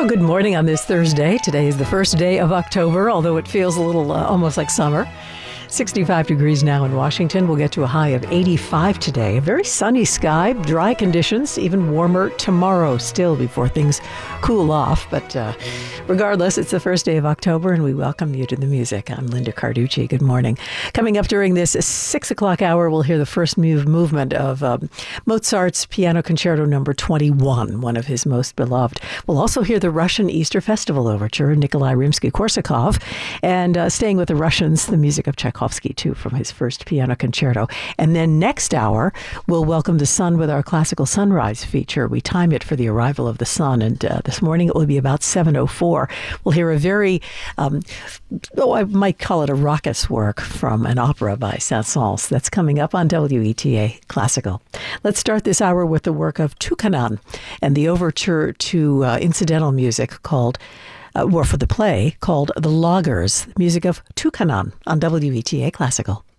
Well, good morning on this Thursday. Today is the first day of October, although it feels a little almost like summer. 65 degrees now in Washington. We'll get to a high of 85 today. A very sunny sky, dry conditions, even warmer tomorrow still before things cool off. But regardless, it's the first day of October, and we welcome you to the music. I'm Linda Carducci. Good morning. Coming up during this 6 o'clock hour, we'll hear the first movement of Mozart's Piano Concerto No. 21, one of his most beloved. We'll also hear the Russian Easter Festival Overture, Nikolai Rimsky-Korsakov, and staying with the Russians, the music of Tchaikovsky, too, from his first piano concerto. And then next hour, we'll welcome the sun with our Classical Sunrise feature. We time it for the arrival of the sun, and this morning it will be about 7:04. We'll hear a very, I might call it a raucous work from an opera by Saint-Saëns. That's coming up on WETA Classical. Let's start this hour with the work of Toukanon and the overture to incidental music called or for the play called The Loggers, music of Toukanon on WETA Classical.